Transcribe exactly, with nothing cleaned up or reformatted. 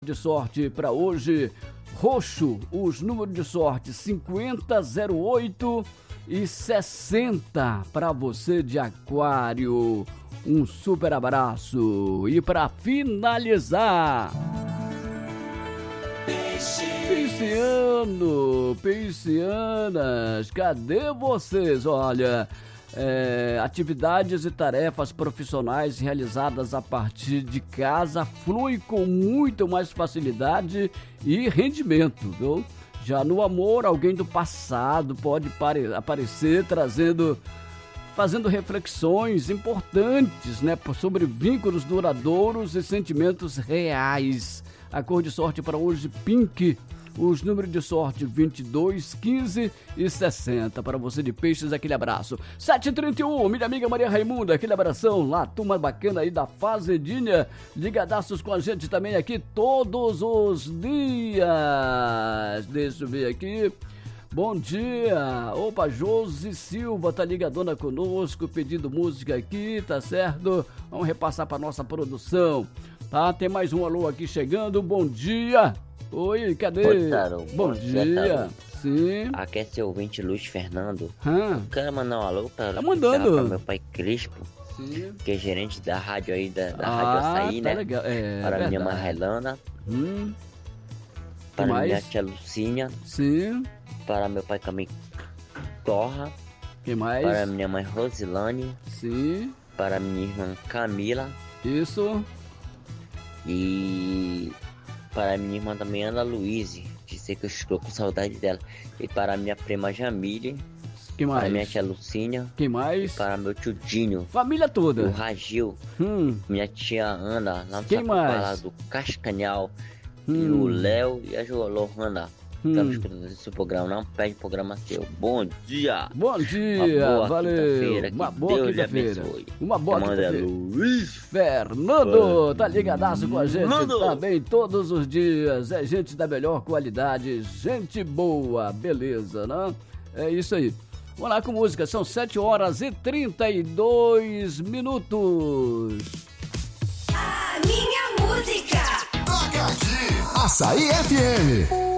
de sorte para hoje, roxo, os números de sorte cinquenta, zero oito e sessenta para você de Aquário. Um super abraço. E para finalizar, Pisciano, piscianas, cadê vocês? Olha, é, atividades e tarefas profissionais realizadas a partir de casa fluem com muito mais facilidade e rendimento, viu? Já no amor, alguém do passado pode pare- aparecer trazendo, fazendo reflexões importantes, né, sobre vínculos duradouros e sentimentos reais. A cor de sorte para hoje, pink. Os números de sorte vinte e dois, quinze e sessenta. Para você de Peixes, aquele abraço. sete e trinta e um, minha amiga Maria Raimunda, aquele abração lá, turma bacana aí da Fazendinha. Ligadaços com a gente também aqui todos os dias. Deixa eu ver aqui. Bom dia. Opa, Josi Silva tá ligadona conosco, pedindo música aqui, tá certo? Vamos repassar para nossa produção. Tá, tem mais um alô aqui chegando. Bom dia. Oi, cadê? Oi, Tarô. Bom, Bom dia. dia, Tarô. Sim. Aqui é seu ouvinte Luiz Fernando. Hã? Quero mandar um alô para Tá mandando. para meu pai Crispo, Sim. que é gerente da rádio aí, da, da Ah, Rádio Açaí, tá né? legal. É, para minha verdade. mãe Relana, Hum, para mais? minha tia Lucinha, sim. para meu pai Camilo Torra, Quem mais? para minha mãe Rosilane, Sim. para minha irmã Camila Isso. e para minha irmã também Ana Luíse, dizer que eu estou com saudade dela, e para minha prima Jamile, Quem mais? para minha tia Lucinha, Quem mais? para meu tio Dinho, Família o toda. Ragil, Hum, minha tia Ana, lá no Quem mais? Sapucaí, lá do Cascavel, e Hum. o Léo e a Jo- Lohana. Hum. Estamos escutando esse programa, não pede programa seu. Bom dia! bom Uma dia, boa valeu. quinta-feira, que Uma boa Deus lhe quinta-feira. abençoe. Uma boa Comando é quinta-feira. Luiz. Fernando, tá ligadaço com a gente Fernando. também todos os dias. É gente da melhor qualidade, gente boa, beleza, né? É isso aí. Vamos lá com música, são sete horas e trinta e dois minutos. A minha música. Toca aqui. Açaí F M.